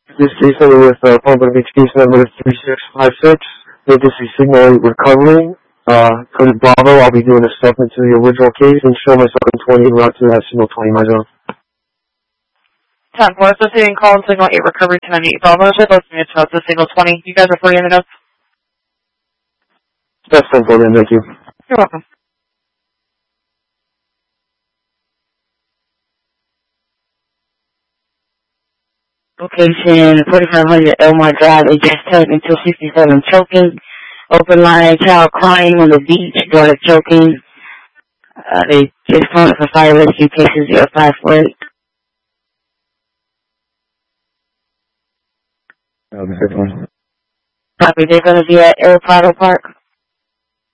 This case number with Palm Beach case number 3656. Vacancy signal recovery. For the Bravo, I'll be doing a supplement to the original case and show myself in 20 and route to that signal 20 my zone. 10-4, associating call and signal 8 recovery to 98 Bravo. Should those minutes route to signal 20. You guys are free in the notes? That's simple then, thank you. You're welcome. Location 4500 Elmore Drive, address taken 267 choking. Open line, child crying on the beach, daughter choking. They just phoned for fire rescue cases 0548. That was a good one. Copy, they're going to be at El Prado Park.